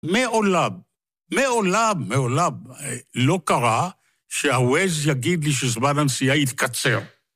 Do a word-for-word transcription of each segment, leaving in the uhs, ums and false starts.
מעולם, מעולם, מעולם, לא קרה שהווייז יגיד לי שזמן הנסיעה יתקצר.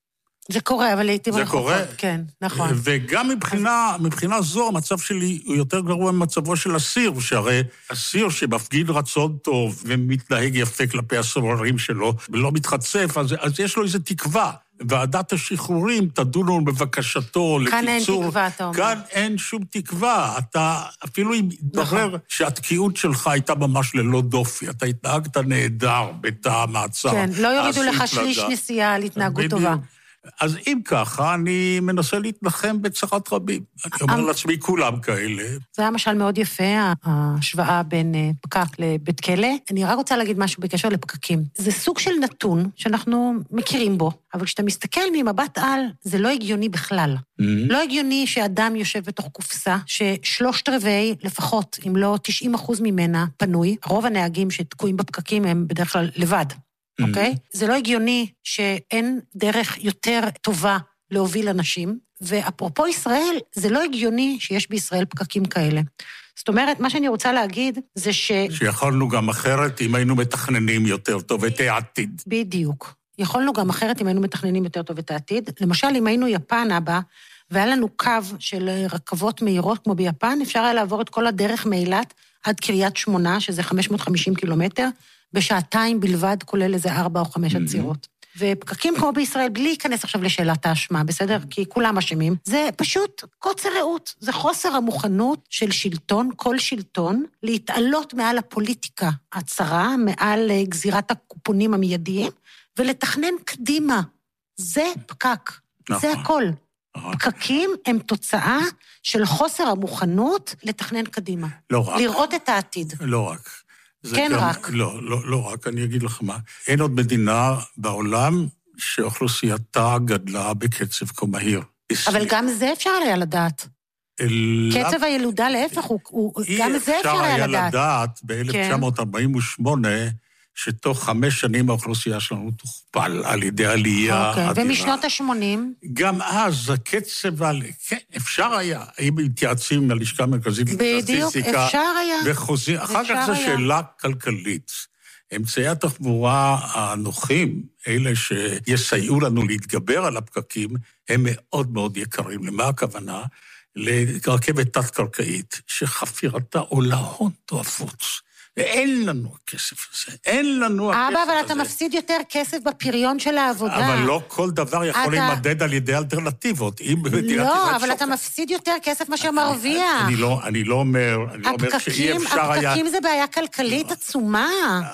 זה קורה, אבל לעתים זה קורה. כן, נכון. וגם מבחינה, מבחינה זו, המצב שלי הוא יותר גרוע ממצבו של אסיר, שהרי אסיר שמפגין רצון טוב ומתנהג יפה כלפי הסוררים שלו, ולא מתחצף, אז, אז יש לו איזו תקווה. ועדת השחרורים תדונו בבקשתו לקיצור. כאן אין תקווה, אתה אומר. כאן אין שום תקווה. אתה, אפילו אם יתברר שהתקיעות שלך הייתה ממש ללא דופי, אתה התנהגת נהדר בתא המעצר. כן, לא יורידו לך שליש נסיעה על התנהגות טובה. אז אם ככה, אני מנסה להתנחם בצרת רבים. אני אומר לעצמי, כולם כאלה. זה היה משל מאוד יפה, ההשוואה בין פקק לבית כלא. אני רק רוצה להגיד משהו בקשר לפקקים. זה סוג של נתון שאנחנו מכירים בו, אבל כשאתה מסתכל ממבט על, זה לא הגיוני בכלל. לא הגיוני שאדם יושב בתוך קופסה, ששלושת רבעי לפחות, אם לא תשעים אחוז ממנה, פנוי. רוב הנהגים שתקועים בפקקים הם בדרך כלל לבד. אוקיי? זה לא הגיוני שאין דרך יותר טובה להוביל אנשים, ואפרופו ישראל, זה לא הגיוני שיש בישראל פקקים כאלה. זאת אומרת, מה שאני רוצה להגיד זה ש... שיכולנו גם אחרת אם היינו מתכננים יותר טוב את העתיד. בדיוק. יכולנו גם אחרת אם היינו מתכננים יותר טוב את העתיד. למשל, אם היינו יפן הבא, והיה לנו קו של רכבות מהירות כמו ביפן, אפשר היה לעבור את כל הדרך מאילת עד קריית שמונה, שזה חמש מאות וחמישים קילומטר, בשעתיים בלבד, כולל איזה ארבע או חמש עצירות. ופקקים כמו בישראל, בלי להיכנס עכשיו לשאלת האשמה, בסדר? כי כולם אשמים. זה פשוט קוצר ראות. זה חוסר המוכנות של שלטון, כל שלטון, להתעלות מעל הפוליטיקה הצרה, מעל גזירת הקופונים המיידיים, ולתכנן קדימה. זה פקק. זה הכל. פקקים הם תוצאה של חוסר המוכנות לתכנן קדימה. לא רק. לראות את העתיד. לא רק. כן גם, רק. לא, לא, לא רק, אני אגיד לך מה. אין עוד מדינה בעולם שאוכלוסייתה גדלה בקצב כה מהיר. אבל גם זה אפשר היה לדעת. אל... קצב הילודה להפך, הוא, הוא, גם זה אפשר היה לדעת. אי אפשר היה לדעת ב-אלף תשע מאות ארבעים ושמונה, שתוך חמש שנים האוכלוסייה שלנו תוכפל על ידי עלייה אוקיי, אדירה. ומשנות ה-שמונים? גם אז הקצב, כן, אפשר היה, אם מתייעצים עם הלשכה המרכזית לסטטיסטיקה. בדיוק, אפשר היה. וחוזים, אחר כך זו שאלה כלכלית. אמצעי התחבורה הנוחים, אלה שיסייעו לנו להתגבר על הפקקים, הם מאוד מאוד יקרים. למה הכוונה? לרכבת תת-קרקעית, שחפירתה עולה הון תועפות. ואין לנו הכסף הזה, אין לנו הכסף הזה. אבא, אבל אתה מפסיד יותר כסף בפריון של העבודה. אבל לא כל דבר יכול להימדד על ידי אלטרנטיבות. לא, אבל אתה מפסיד יותר כסף מה שמרוויח. אני לא אומר, אני לא אומר שאי אפשר היה... הפקקים זה בעיה כלכלית עצומה,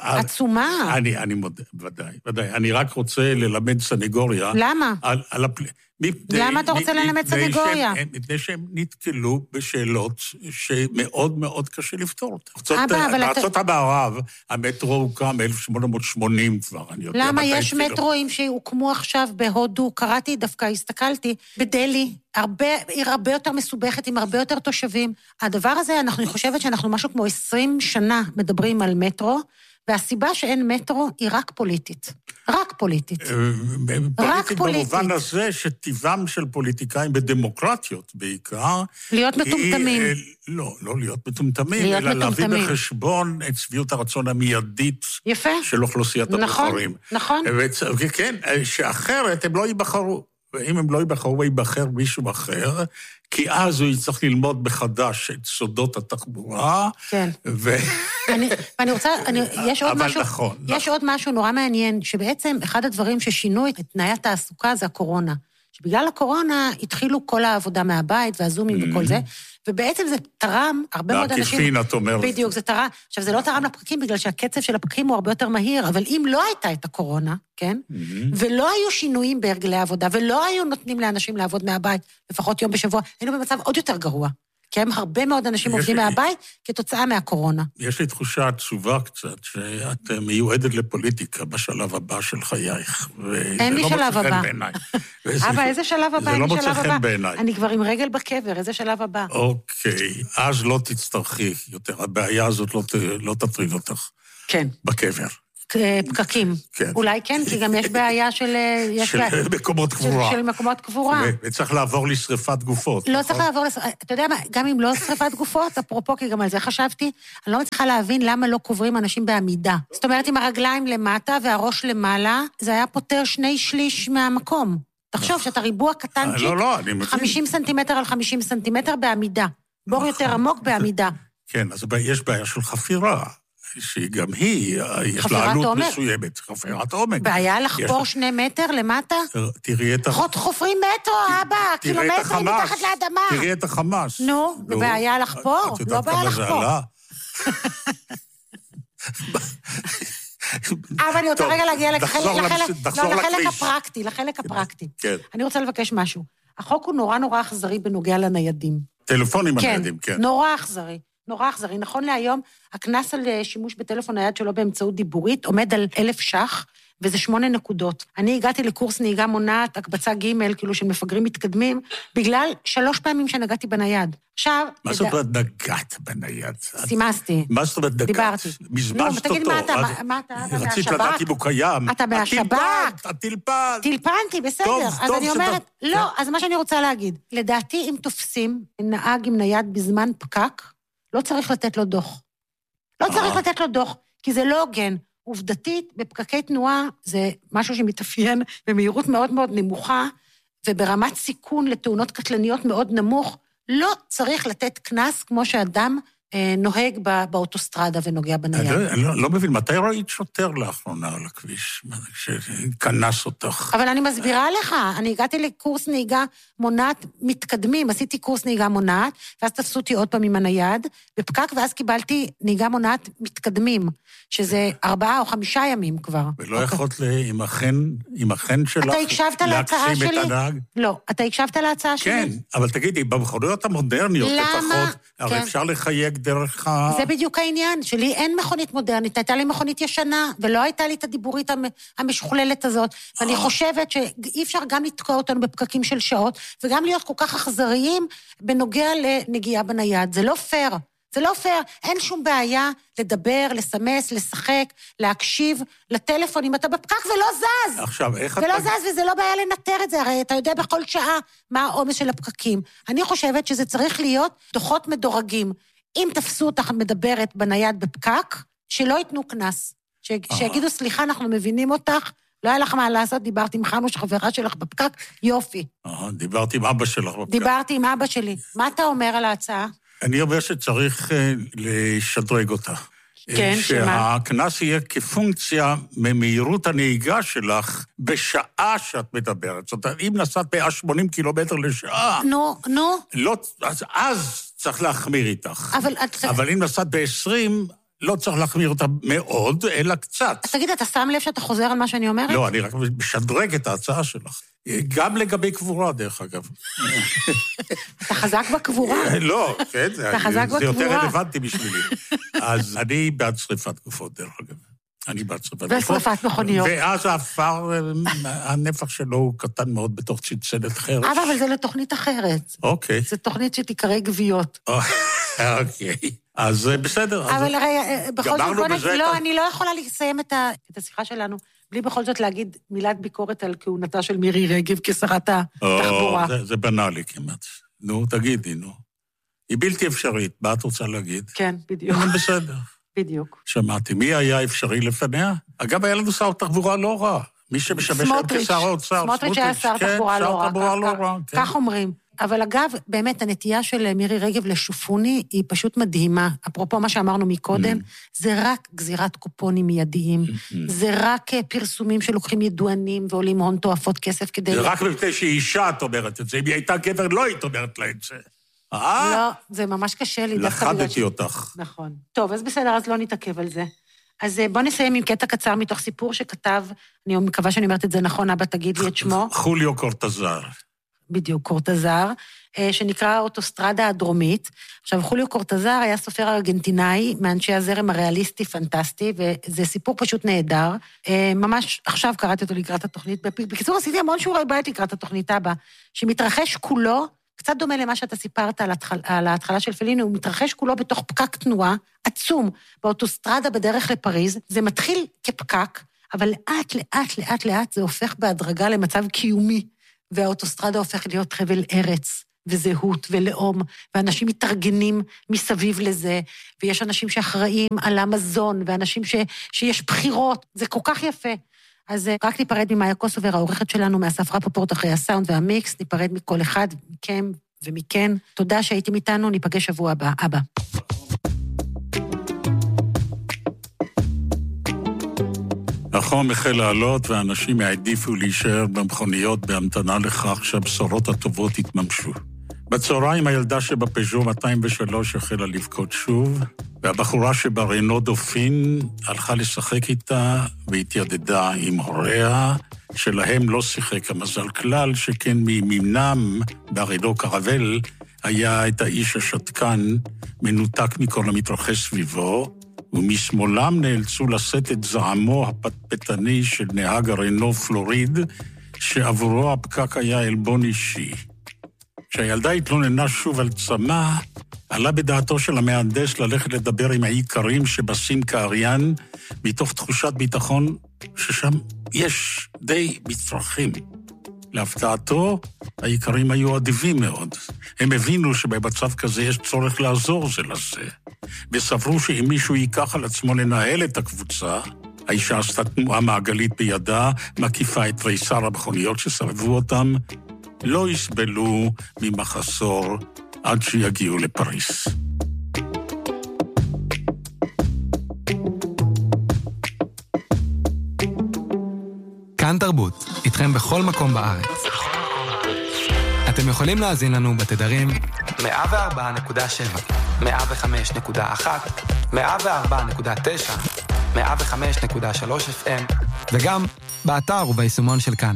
עצומה. אני מודה, ודאי, ודאי. אני רק רוצה ללמד סנגוריה. למה? על הפל... למה אתה רוצה ללמד סנגוריה? מפני שהם נתקלו בשאלות שמאוד מאוד קשה לפתור אותן. בארצות המערב, המטרו הוקם אלף שמונה מאות ושמונים כבר, אני יודע. למה יש מטרואים שהוקמו עכשיו בהודו, קראתי דווקא, הסתכלתי, בדלי, עיר הרבה יותר מסובכת, עם הרבה יותר תושבים. הדבר הזה, אני חושבת שאנחנו משהו כמו עשרים שנה מדברים על מטרו, והסיבה שאין מטרו היא רק פוליטית. רק פוליטית. פוליטית במובן הזה שטבעם של פוליטיקאים בדמוקרטיות בעיקר... להיות מטומטמים. לא, לא להיות מטומטמים, אלא להביא בחשבון את שביעות הרצון המיידית של אוכלוסיית הבוחרים. נכון, נכון. כן, שאחרת הם לא ייבחרו. ואם הם לא ייבחרו, ייבחר מישהו אחר, כי אז הוא יצטרך ללמוד מחדש את סודות התחבורה. כן. ו... אני, ואני רוצה, אני, יש עוד אבל משהו, נכון. יש נכון. עוד משהו נורא מעניין, שבעצם אחד הדברים ששינו את תנאי התעסוקה זה הקורונה. שבגלל הקורונה התחילו כל העבודה מהבית והזומים mm-hmm. וכל זה, ובעצם זה תרם, הרבה מאוד אנשים... בעקיפין, את אומרת. בדיוק, זה תרם. עכשיו, זה לא תרם לפקקים, בגלל שהקצב של הפקקים הוא הרבה יותר מהיר, אבל אם לא הייתה את הקורונה, כן? Mm-hmm. ולא היו שינויים בהרגלי העבודה, ולא היו נותנים לאנשים לעבוד מהבית, לפחות יום בשבוע, היינו במצב עוד יותר גרוע. כי הם הרבה מאוד אנשים עובדים לי... מהבית כתוצאה מהקורונה. יש לי תחושה עצובה קצת, שאת מיועדת לפוליטיקה בשלב הבא של חייך. אין לי שלב הבא. וזה... אבא, איזה שלב הבא? זה לא מוצא חן בעיניי. אני כבר עם רגל בקבר, איזה שלב הבא? אוקיי, אז לא תצטרכי יותר. הבעיה הזאת לא, ת... לא תטריד אותך. כן. בקבר. פקקים. אולי כן, כי גם יש בעיה של... של מקומות קבורה. של מקומות קבורה. וצריך לעבור לשריפת גופות. לא צריך לעבור לשריפת... אתה יודע מה, גם אם לא שריפת גופות, אפרופו, כי גם על זה חשבתי, אני לא מצליחה להבין למה לא קוברים אנשים בעמידה. זאת אומרת, עם הרגליים למטה והראש למעלה, זה היה פותר שני שליש מהמקום. תחשוב שאתה ריבוע קטנצ'יק, לא, לא, אני מבין. חמישים סנטימטר על חמישים סנטימטר בעמידה. בור יותר עמוק בעמידה. כן, אז יש בעיה של חפירה. שגם היא, יש לה עלות מסוימת, חפירת עומק. בעיה לחפור שני מטר למטה? תראי את... חופרים מטרו, אבא, קילומטרים מתחת לאדמה. תראי את החמאס. נו, בעיה לחפור? לא בעיה לחפור. אבל אני רוצה רגע להגיע לחלק הפרקטי, לחלק הפרקטי. אני רוצה לבקש משהו. החוק הוא נורא נורא אכזרי בנוגע לניידים. טלפונים הניידים, כן. כן, נורא אכזרי. נורא אכזרי. נכון להיום, הכנס על שימוש בטלפון נייד שלו באמצעות דיבורית עומד על אלף שח, וזה שמונה נקודות. אני הגעתי לקורס נהיגה מונעת, הקבצה ג' כאילו של מפגרים מתקדמים, בגלל שלוש פעמים שנגעתי בנייד. עכשיו... מה זאת אומרת נגעת בנייד? סימסתי. מה זאת אומרת נגעת? דיברתי. מזבזת אותו. תגיד, מה אתה? מה אתה? רצית לדעת אם הוא קיים. אתה מהשב"כ. את טלפנת. טלפנתי, בסדר. אז אני אומרת, לא, אז מה שאני רוצה להגיד, לדעתי, אם תופסים נהג עם נייד בזמן פקק, לא צריך לתת לו דוח. לא צריך לתת לו דוח, כי זה לא הוגן. עובדתית, בפקקי תנועה, זה משהו שמתאפיין במהירות מאוד מאוד נמוכה, וברמת סיכון לתאונות קטלניות מאוד נמוך, לא צריך לתת כנס כמו שאדם אה, נוהג בא, באוטוסטרדה ונוגע בנייד. אני לא, לא מבין, מתי ראית שוטר לאחרונה על הכביש, שכנס אותך? אבל אני מסבירה לך, אני הגעתי לקורס נהיגה מונעת מתקדמים, עשיתי קורס נהיגה מונעת, ואז תפסו אותי עוד פעם עם הנייד, בפקק, ואז קיבלתי נהיגה מונעת מתקדמים, שזה ארבעה או חמישה ימים כבר. ולא יכולת עם החן, עם החן שלך, אתה הקשבת להצעה שלי? לא, אתה הקשבת להצעה שלי? כן, אבל תגידי, במכוניות המודרניות לפחות, הרי אפשר לחייג דרך ה... זה בדיוק העניין, שלי אין מכונית מודרנית, הייתה לי מכונית ישנה, ולא הייתה לי את הדיבורית המשוכללת הזאת, ואני חושבת שאי אפשר גם לתקוע אותנו בפקקים של שעות, וגם להיות כל כך אכזריים בנוגע לנגיעה בנייד. זה לא פייר. זה לא פייר, אין שום בעיה לדבר, לסמס, לשחק, להקשיב לטלפון, אם אתה בפקק ולא זז. עכשיו, איך ולא אתה... זז, וזה לא בעיה לנטר את זה, הרי אתה יודע בכל שעה מה העומס של הפקקים. אני חושבת שזה צריך להיות דוחות מדורגים. אם תפסו אותך מדברת בנייד בפקק, שלא ייתנו כנס. ש... שיגידו, סליחה, אנחנו מבינים אותך, לא היה לך מה לעשות, דיברתי עם חנוש, חברה שלך בפקק, יופי. דיברתי עם אבא שלך בפקק. דיברתי עם אבא שלי. מה אתה אומר על ההצעה? אני אומר שצריך לשדרג אותה. כן, שמה? שהכנס יהיה כפונקציה ממהירות הנהיגה שלך בשעה שאת מדברת. זאת אומרת, אם נסעת מאה ושמונים קילומטר לשעה... נו, נו. לא, אז, אז צריך להחמיר איתך. אבל... אבל אם נסעת ב-עשרים, לא צריך להחמיר אותה מאוד, אלא קצת. אז תגיד, אתה שם לב שאתה חוזר על מה שאני אומרת? לא, אני רק משדרג את ההצעה שלך. גם לגבי קבורה, דרך אגב. אתה חזק בקבורה. לא, כן, זה יותר רלוונטי בשבילי. אז אני בעד שריפת גופות, דרך אגב. אני בעד שריפת גופות. ושריפת מכוניות. ואז האפר, הנפח שלו הוא קטן מאוד בתוך צנצנת חרש. אבל זה לתוכנית אחרת. אוקיי. זו תוכנית שתיקרא גוויות. אוקיי. אז בסדר. אבל הרי, בכל זאת, בוא נגיד, לא, אני לא יכולה לסיים את השיחה שלנו. בלי בכל זאת להגיד מילת ביקורת על כהונתה של מירי רגב כשרת התחבורה. זה, זה בנאלי כמעט. נו, תגידי, נו. היא בלתי אפשרית, מה את רוצה להגיד? כן, בדיוק. בסדר. בדיוק. שמעתי, מי היה אפשרי לפניה? אגב, היה לנו שר תחבורה לא רע. מי שמשמש היום כשר האוצר. סמוטריץ' היה שר תחבורה לא רע. כך אומרים. אבל אגב, באמת, הנטייה של מירי רגב לשופוני היא פשוט מדהימה. אפרופו מה שאמרנו מקודם, זה רק גזירת קופונים מיידיים, זה רק פרסומים שלוקחים ידוענים ועולים הון תועפות כסף כדי... זה רק מפני שהיא אישה, את אומרת את זה. אם היא הייתה גבר, לא היית אומרת לה את זה. לא, זה ממש קשה לי. לחדתי אותך. נכון. טוב, אז בסדר, אז לא נתעכב על זה. אז בוא נסיים עם קטע קצר מתוך סיפור שכתב, אני מקווה שאני אומרת את זה נכון, אבא, תגיד לי את שמו. חוליו קורטזר. בדיוק, קורטזר, שנקרא אוטוסטרדה הדרומית. עכשיו, חוליו קורטזר היה סופר ארגנטינאי, מאנשי הזרם הריאליסטי פנטסטי, וזה סיפור פשוט נהדר. ממש עכשיו קראתי אותו לקראת התוכנית. בקיצור, עשיתי המון שיעורי בית לקראת התוכנית הבאה, שמתרחש כולו קצת דומה למה שאתה סיפרת על, התחל, על ההתחלה של פליני, הוא מתרחש כולו בתוך פקק תנועה עצום, באוטוסטרדה בדרך לפריז, זה מתחיל כפקק, אבל לאט, לאט, לאט, לאט זה הופך בהדרגה למצב קיומי, והאוטוסטרדה הופך להיות חבל ארץ, וזהות ולאום, ואנשים מתארגנים מסביב לזה, ויש אנשים שאחראים על המזון, ואנשים ש, שיש בחירות, זה כל כך יפה. אז רק ניפרד ממאיה קוסובר, העורכת שלנו מהספרה פופורט אחרי הסאונד והמיקס, ניפרד מכל אחד, מכם ומכן. תודה שהייתם איתנו, ניפגש שבוע הבא. אבא. החום החל לעלות, ואנשים העדיפו להישאר במכוניות בהמתנה לכך שהבשורות הטובות התממשו. בצהריים הילדה שבפז'ו מאתיים ושלוש החלה לבכות שוב, והבחורה שברנו דופין הלכה לשחק איתה והתיידדה עם הוריה, שלהם לא שיחק המזל כלל, שכן מימינם ברנו קרבל היה את האיש השתקן, מנותק מכל המתרחש סביבו, ומשמאלם נאלצו לשאת את זעמו הפטפטני של נהג הרנו פלוריד, שעבורו הפקק היה אלבון אישי. כשהילדה התלוננה שוב על צמא, עלה בדעתו של המהנדס ללכת לדבר עם העיקרים שבשים כאריין, מתוך תחושת ביטחון ששם יש די מצרכים. להפתעתו, העיקרים היו אדיבים מאוד. הם הבינו שבמצב כזה יש צורך לעזור זה לזה, וסברו שאם מישהו ייקח על עצמו לנהל את הקבוצה, האישה עשתה תנועה מעגלית בידה, מקיפה את תריסר המכוניות שסרבו אותם, לא יסבלו ממחסור עד שיגיעו לפריס. כאן תרבות, איתכם בכל מקום בארץ. אתם יכולים להאזין לנו בתדרים מאה וארבע נקודה שבע, מאה וחמש נקודה אחת, מאה וארבע נקודה תשע, מאה וחמש נקודה שלוש אף אם, וגם באתר וביישומון של כאן.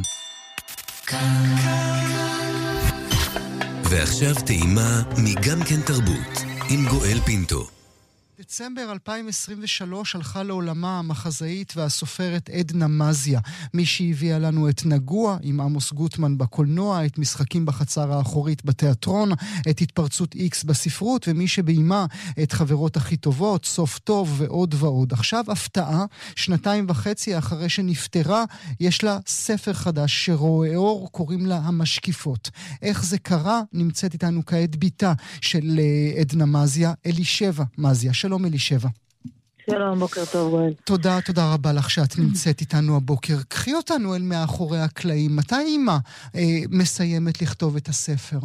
ועכשיו טעימה מגם כן תרבות, עם גואל פינטו. דצמבר אלפיים עשרים ושלוש הלכה לעולמה המחזאית והסופרת עדנה מזיה, מי שהביאה לנו את נגוע עם עמוס גוטמן בקולנוע, את משחקים בחצר האחורית בתיאטרון, את התפרצות איקס בספרות, ומי שביימה את חברות הכי טובות, סוף טוב ועוד ועוד. עכשיו הפתעה, שנתיים וחצי אחרי שנפטרה, יש לה ספר חדש שרואה אור, קוראים לה המשקיפות. איך זה קרה? נמצאת איתנו כעת ביתה של עדנה מזיה, אלישבע מזיה. שלום אלישבע. שלום, בוקר טוב גואל. תודה, תודה רבה לך שאת נמצאת איתנו הבוקר. קחי אותנו אל מאחורי הקלעים. מתי אימא אה, מסיימת לכתוב את הספר?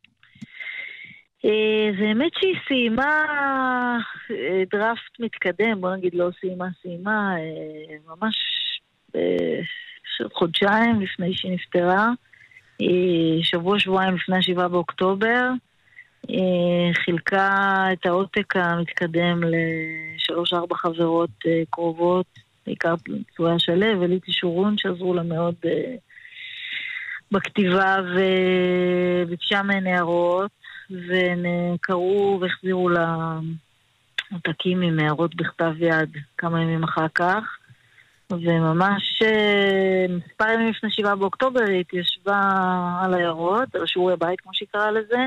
אה, זה האמת שהיא סיימה אה, דראפט מתקדם, בוא נגיד לא סיימה, סיימה אה, ממש אה, חודשיים לפני שהיא נפטרה, אה, שבוע שבועיים לפני השבעה באוקטובר, חילקה את העותק המתקדם לשלוש ארבע חברות קרובות, בעיקר צויה שלו וליטי שורון שעזרו לה מאוד בכתיבה, וביקשה מהן הערות, והן קראו והחזירו לה עותקים עם הערות בכתב יד כמה ימים אחר כך, וממש מספר ימים לפני שבעה באוקטובר היא התיישבה על הערות, על שיעורי בית כמו שהיא קראה לזה,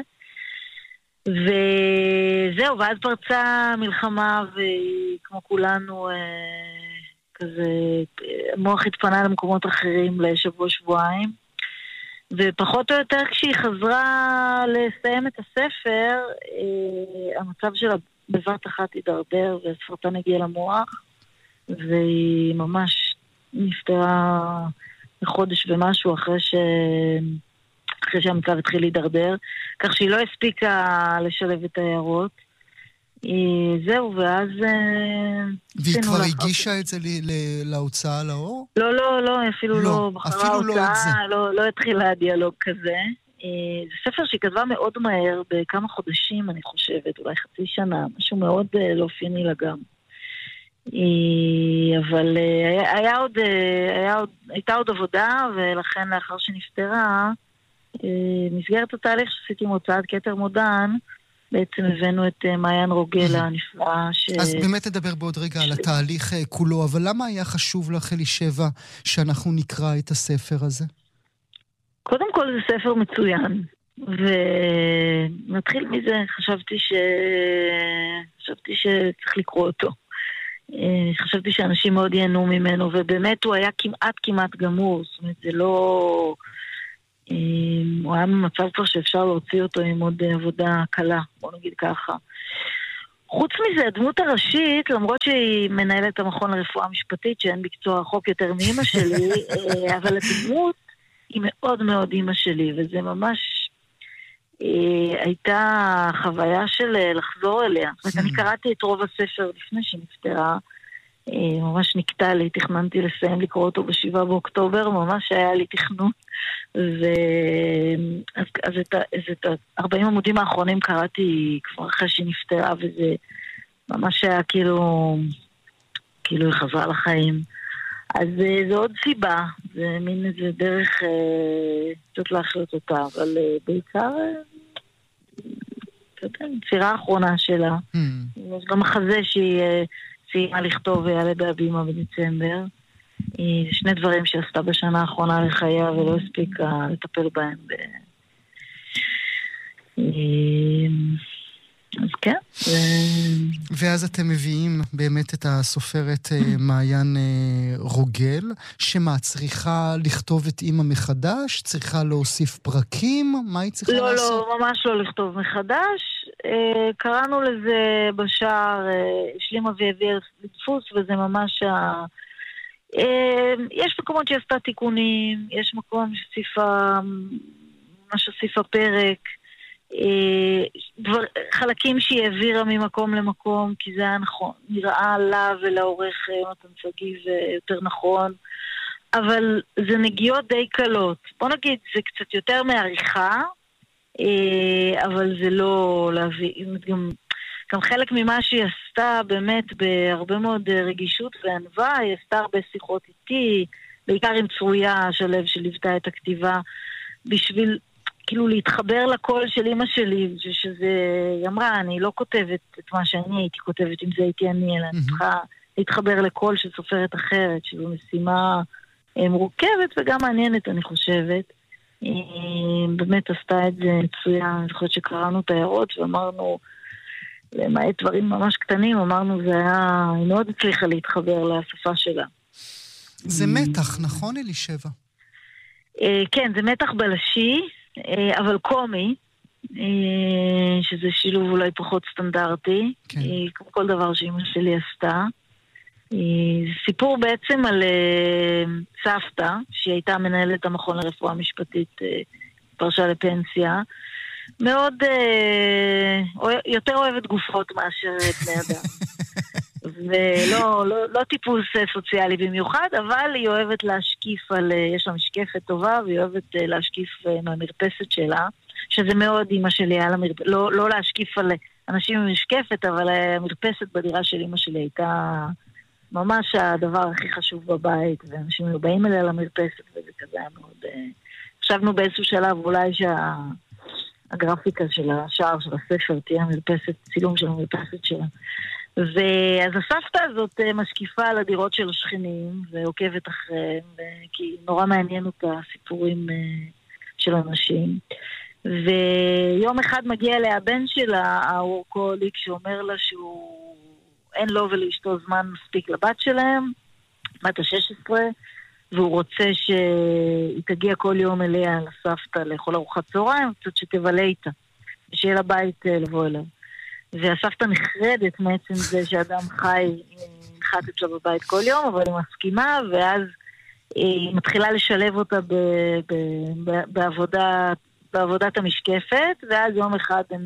וזהו, ואז פרצה מלחמה, וכמו כולנו כזה המוח התפנה למקומות אחרים לשבוע שבועיים, ופחות או יותר כשהיא חזרה לסיים את הספר, המצב שלה בבת אחת הידרדר וסרטן הגיע למוח, והיא ממש נפטרה לחודש ומשהו אחרי ש... אחרי שהמצב התחיל להידרדר, כך שהיא לא הספיקה לשלב את ההערות. זהו, ואז... והיא כבר הגישה את זה להוצאה לאור? לא, לא, לא, אפילו לא בחרה הוצאה, לא התחילה הדיאלוג כזה. זה ספר שהיא כתבה מאוד מהר, בכמה חודשים, אני חושבת, אולי חצי שנה, משהו מאוד לא אופייני לה גם. אבל היה עוד, הייתה עוד עבודה, ולכן לאחר שנפטרה, מסגרת התהליך שעשיתי עם הוצאת כתר מודן, בעצם הבאנו את מעיין רוגל הנפלאה. אז באמת נדבר בעוד רגע על התהליך כולו, אבל למה היה חשוב לך אלישבע שאנחנו נקרא את הספר הזה? קודם כל זה ספר מצוין. ונתחיל מזה, חשבתי ש... חשבתי שצריך לקרוא אותו. חשבתי שאנשים מאוד ייהנו ממנו, ובאמת הוא היה כמעט כמעט גמור, זאת אומרת, זה לא... הוא היה במצב כבר שאפשר להוציא אותו עם עוד עבודה קלה, בוא נגיד ככה. חוץ מזה, הדמות הראשית, למרות שהיא מנהלת המכון לרפואה משפטית, שאין בקצוע החוק יותר מאמא שלי, אבל הדמות היא מאוד מאוד אמא שלי, וזה ממש הייתה חוויה של לחזור אליה. זאת אומרת, אני קראתי את רוב הספר לפני שנפטרה, ממש נקטע לי, תכננתי לסיים לקרוא אותו בשבעה באוקטובר, ממש היה לי תכנון, אז, אז את, אז את ארבעים עמודים האחרונים קראתי כבר אחרי שהיא נפטרה, וזה ממש היה כאילו, כאילו היא חזרה לחיים. אז זה עוד סיבה, זה מין איזה דרך קצת להחיות אותה, אבל בעיקר, אתה יודע, צירה האחרונה שלה, יש גם מחזה שהיא סיימה לכתוב ויעלה בהבימה בדצמבר. שני דברים שעשתה בשנה האחרונה לחייה ולא הספיקה לטפל בהם. אז כן. ואז אתם מביאים באמת את הסופרת מעיין רוגל, שמה, צריכה לכתוב את אמא מחדש? צריכה להוסיף פרקים? מה היא צריכה לא, לעשות? לא, ממש לא לכתוב מחדש. קראנו לזה בשער, השלימה והביאה לדפוס, וזה ממש ה... יש מקומות שעשתה תיקונים, יש מקום שציפה, ממש הוסיפה פרק, דבר, חלקים שהיא העבירה ממקום למקום, כי זה היה נכון, נראה לה ולעורך מתן שגיא זה יותר נכון, אבל זה נגיעות די קלות. בוא נגיד, זה קצת יותר מעריכה, אבל זה לא להביא, גם, גם חלק ממה שהיא עשתה באמת בהרבה מאוד רגישות וענווה, היא עשתה הרבה שיחות איתי, בעיקר עם צרויה שלב שליוותה את הכתיבה, בשביל כאילו להתחבר לקול של אמא שלי, שזה, היא אמרה, אני לא כותבת את מה שאני הייתי כותבת, אם זה הייתי אני, אלא אני צריכה להתחבר לקול של סופרת אחרת, שזו משימה מורכבת וגם מעניינת, אני חושבת. באמת עשתה את זה מצוין, אני זוכרת שקראנו את ההערות ואמרנו, למעט דברים ממש קטנים, אמרנו, זה היה, היא מאוד הצליחה להתחבר לשפה שלה. זה מתח, נכון אלישבע? כן, זה מתח בלשי, אבל קומי, שזה שילוב אולי פחות סטנדרטי, כן. כמו כל דבר שאמא שלי עשתה. זה סיפור בעצם על סבתא, שהיא הייתה מנהלת המכון לרפואה משפטית, פרשה לפנסיה, מאוד, יותר אוהבת גופות מאשר בני אדם. ולא לא, לא טיפוס סוציאלי במיוחד, אבל היא אוהבת להשקיף על, יש לה משקפת טובה, והיא אוהבת להשקיף מהמרפסת שלה, שזה מאוד אמא שלי היה למרפסת, לא, לא להשקיף על אנשים במשקפת, אבל המרפסת בדירה של אמא שלי הייתה ממש הדבר הכי חשוב בבית, ואנשים היו באים אליה למרפסת, וזה כזה היה מאוד... חשבנו באיזשהו שלב אולי שהגרפיקה של השער של הספר תהיה המרפסת, צילום של המרפסת שלה. ואז הסבתא הזאת משקיפה על הדירות של השכנים ועוקבת אחריהם, כי נורא מעניין אותה סיפורים של אנשים. ויום אחד מגיע אליה הבן שלה, האורקוליק, שאומר לה שהוא אין לו ולאשתו זמן מספיק לבת שלהם, בת ה-שש עשרה, והוא רוצה שהיא תגיע כל יום אליה לסבתא לאכול ארוחת צהריים, קצת שתבלה איתה, ושיהיה לה בית לבוא אליו. והסבתא נחרדת מעצם זה שאדם חי נחת אצלה בבית כל יום, אבל היא מסכימה, ואז היא מתחילה לשלב אותה ב, ב, ב, בעבודה, בעבודת המשקפת, ואז יום אחד הן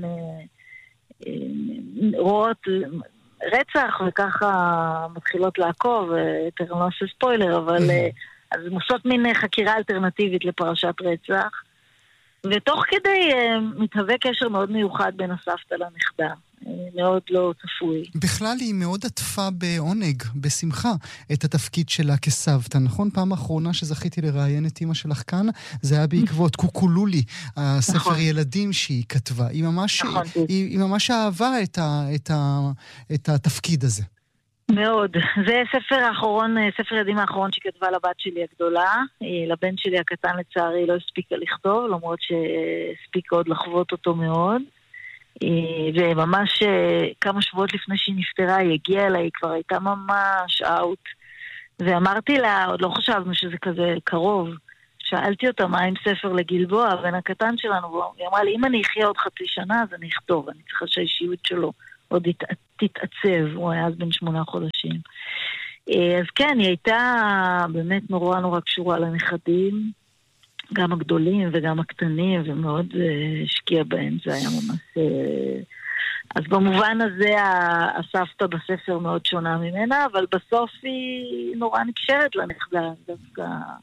רואות רצח, וככה מתחילות לעקוב, יותר לא עושה ספוילר, אבל אז הן עושות מין חקירה אלטרנטיבית לפרשת רצח, ותוך כדי מתהווה קשר מאוד מיוחד בין הסבתא לנכדה. מאוד לא צפוי. בכלל היא מאוד עטפה בעונג, בשמחה, את התפקיד שלה כסבתא. נכון? פעם האחרונה שזכיתי לראיין את אמא שלך כאן, זה היה בעקבות קוקולולי, הספר נכון. ילדים שהיא כתבה. היא ממש, נכון. היא, היא ממש אהבה את, ה, את, ה, את התפקיד הזה. מאוד. זה ספר האחרון, ספר ילדים האחרון שכתבה לבת שלי הגדולה. לבן שלי הקטן לצערי לא הספיקה לכתוב, למרות שהספיקה עוד לחוות אותו מאוד. וממש כמה שבועות לפני שהיא נפטרה, היא הגיעה אליי, היא כבר הייתה ממש אאוט. ואמרתי לה, עוד לא חשבנו שזה כזה קרוב, שאלתי אותה מה עם ספר לגלבוע, הבן הקטן שלנו, והיא אמרה לי, אם אני אחיה עוד חצי שנה, אז אני אכתוב, אני צריכה שהאישיות שלו עוד תתעצב, הוא היה אז בן שמונה חודשים. אז כן, היא הייתה באמת נורא נורא קשורה לנכדים, גם הגדולים וגם הקטנים, ומאוד השקיע בהם, זה היה ממש... אז במובן הזה הסבתא בספר מאוד שונה ממנה, אבל בסוף היא נורא נקשרת לנכדה, דווקא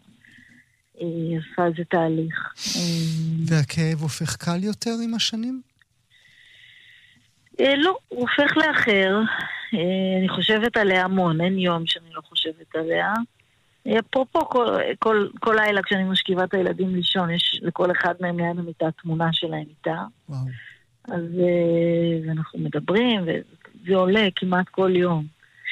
עשה איזה תהליך. והכאב הופך קל יותר עם השנים? לא, הוא הופך לאחר. אני חושבת עליה המון, אין יום שאני לא חושבת עליה. אפרופו, כל, כל, כל לילה כשאני משכיבה את הילדים לישון, יש לכל אחד מהם ליד המיטה תמונה שלהם איתה. וואו. אז אנחנו מדברים, וזה עולה כמעט כל יום.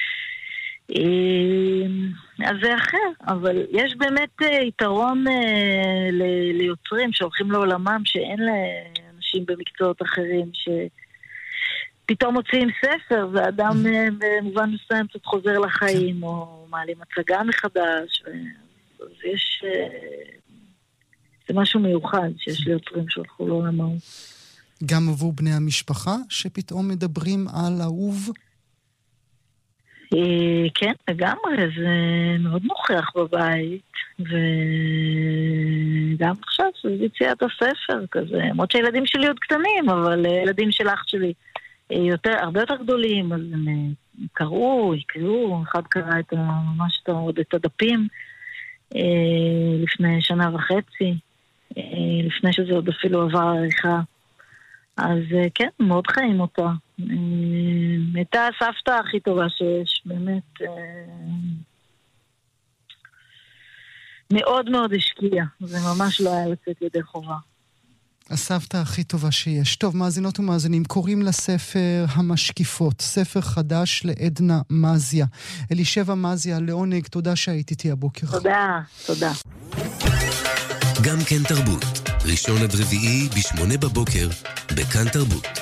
אז זה אחר, אבל יש באמת יתרון ליוצרים שהולכים לעולמם, שאין לאנשים במקצועות אחרים, שפתאום מוציאים ספר, ואדם במובן מסוים קצת חוזר לחיים, או מעלים הצגה מחדש, אז יש... זה משהו מיוחד שיש ליוצרים שהולכו לעולמם. גם עבור בני המשפחה שפתאום מדברים על אהוב? כן, לגמרי, זה מאוד נוכח בבית, וגם עכשיו זה יציאת הספר כזה, למרות שהילדים שלי עוד קטנים, אבל ילדים של אח שלי יותר, הרבה יותר גדולים, אז הם קראו, יקראו, אחד קרא את ממש עוד את הדפים לפני שנה וחצי, לפני שזה עוד אפילו עבר עריכה. אז כן, מאוד חיים אותה. הייתה הסבתא הכי טובה שיש, באמת מאוד מאוד השקיעה. זה ממש לא היה לצאת ידי חובה. הסבתא הכי טובה שיש. טוב, מאזינות ומאזינים, קוראים לספר המשקיפות, ספר חדש לעדנה מזיה. אלישבע מזיה, לעונג, תודה שהיית איתי הבוקר. תודה, תודה. גם כן תרבות, ראשון עד רביעי בשמונה בבוקר, בכאן תרבות.